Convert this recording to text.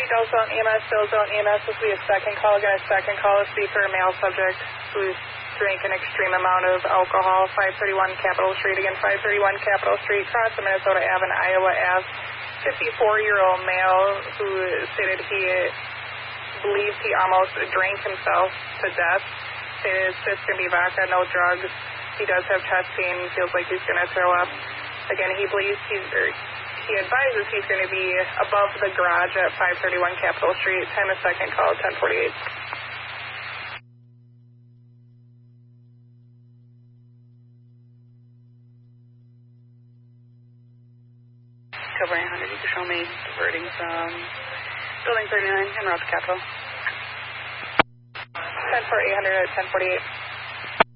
Delzone EMS, Delzone EMS. This will be a second call. Again, a second call is for a male subject who's drank an extreme amount of alcohol. 531 Capitol Street. Again, 531 Capitol Street, cross the Minnesota Ave and Iowa Ave. 54-year-old male who stated he believes he almost drank himself to death. Stated it's just going to be vodka, no drugs. He does have chest pain. Feels like he's going to throw up. Again, he believes he advises he's going to be above the garage at 531 Capitol Street. Time of second call, 10:48. Cobra 800, you can show me diverting from building 39 en route to Capitol. 10-4, 800 at 10:48.